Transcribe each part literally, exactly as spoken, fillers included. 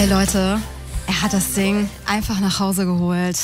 Ey Leute, er hat das Ding einfach nach Hause geholt.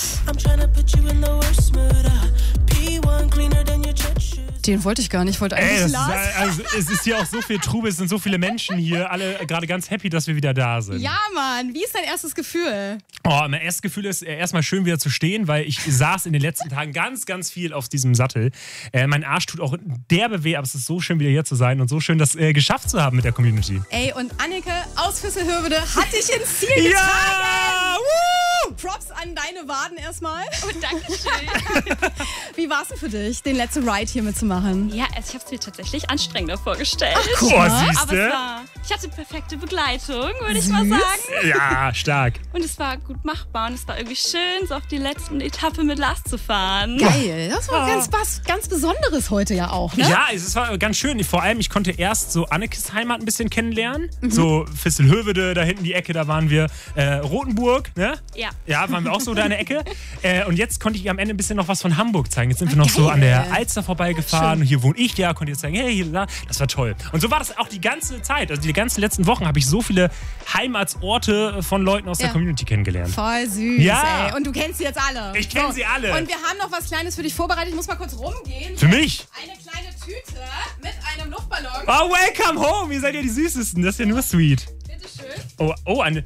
Den wollte ich gar nicht, ich wollte eigentlich Ey, Lars. Ist, also, es ist hier auch so viel Trubel, es sind so viele Menschen hier, alle gerade ganz happy, dass wir wieder da sind. Ja, Mann, wie ist dein erstes Gefühl? Oh, mein erstes Gefühl ist äh, erstmal schön wieder zu stehen, weil ich saß in den letzten Tagen ganz, ganz viel auf diesem Sattel. Äh, mein Arsch tut auch derbe weh, aber es ist so schön, wieder hier zu sein und so schön, das äh, geschafft zu haben mit der Community. Ey, und Anneke aus Füsselhövede hat dich ins Ziel getragen. Ja! Woo! Props an deine Waden erstmal. Oh, danke schön. Wie war es denn für dich, den letzten Ride hier mitzumachen? Ja, also ich habe es mir tatsächlich anstrengender vorgestellt. Ach, guck Oh, mal. Aber es siehste? war, ich hatte perfekte Begleitung, würde ich mal sagen. Ja, stark. Und es war gut machbar und es war irgendwie schön, so auf die letzten Etappe mit Lars zu fahren. Geil, das war ganz, was ganz Besonderes heute ja auch, ne? Ja, es war ganz schön. Vor allem, ich konnte erst so Annekes Heimat ein bisschen kennenlernen. Mhm. So Visselhövede, da hinten die Ecke, da waren wir. Äh, Rotenburg, ne? Ja. Ja, waren wir auch so da in der Ecke. Äh, und jetzt konnte ich ihr am Ende ein bisschen noch was von Hamburg zeigen. Jetzt sind wir noch geil. so an der Alster vorbeigefahren. Schön. Und hier wohne ich ja, konnte jetzt sagen, hey, hier, da. Das war toll. Und so war das auch die ganze Zeit. Also die ganzen letzten Wochen habe ich so viele Heimatsorte von Leuten aus Ja. der Community kennengelernt. Voll süß, Ja. ey. Und du kennst sie jetzt alle. Ich kenn sie alle. Und wir haben noch was Kleines für dich vorbereitet. Ich muss mal kurz rumgehen. Für mich? Eine kleine Tüte mit einem Luftballon. Oh, welcome home. Ihr seid ja die Süßesten. Das ist ja nur sweet. Bitteschön. Oh, oh, eine...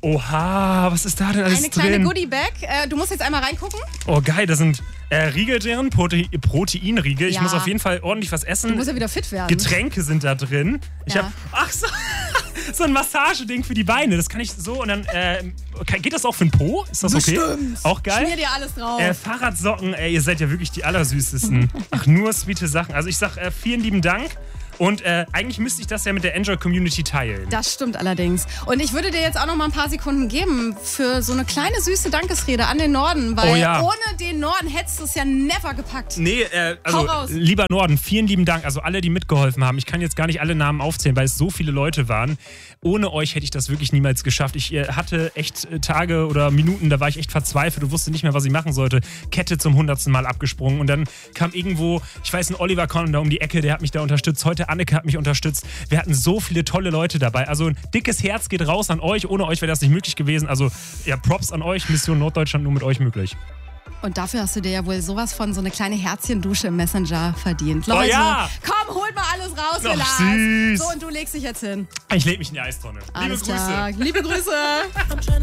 Oha, was ist da denn alles Eine kleine drin? Goodie-Bag. Äh, du musst jetzt einmal reingucken. Oh, geil, da sind äh, Riegel drin, Prote Proteinriegel. Ich Ja. muss auf jeden Fall ordentlich was essen. Du musst ja wieder fit werden. Getränke sind da drin. Ich Ja. hab, ach so, so ein Massageding für die Beine. Das kann ich so und dann, äh, kann, geht das auch für den Po? Ist das okay? Bestimmt. Auch geil? Schmier dir alles drauf. Äh, Fahrradsocken, ey, ihr seid ja wirklich die Allersüßesten. Ach, nur sweete Sachen. Also ich sag äh, vielen lieben Dank. Und äh, eigentlich müsste ich das ja mit der Enjoy-Community teilen. Das stimmt allerdings. Und ich würde dir jetzt auch noch mal ein paar Sekunden geben für so eine kleine süße Dankesrede an den Norden, weil Oh ja. ohne den Norden hättest du es ja never gepackt. Nee, äh, Hau also raus. lieber Norden, vielen lieben Dank. Also alle, die mitgeholfen haben. Ich kann jetzt gar nicht alle Namen aufzählen, weil es so viele Leute waren. Ohne euch hätte ich das wirklich niemals geschafft. Ich äh, hatte echt äh, Tage oder Minuten, da war ich echt verzweifelt und wusste nicht mehr, was ich machen sollte. Kette zum hundertsten Mal abgesprungen und dann kam irgendwo, ich weiß, ein Oliver Conn da um die Ecke, der hat mich da unterstützt. Heute Anneke hat mich unterstützt. Wir hatten so viele tolle Leute dabei. Also ein dickes Herz geht raus an euch. Ohne euch wäre das nicht möglich gewesen. Also ja, Props an euch. Mission Norddeutschland nur mit euch möglich. Und dafür hast du dir ja wohl sowas von so eine kleine Herzchendusche im Messenger verdient. Leute, Oh ja. komm, holt mal alles raus, Ach, ihr Lars. süß. So, und du legst dich jetzt hin. Ich lege mich in die Eistonne. Alles Liebe Grüße. klar. Liebe Grüße.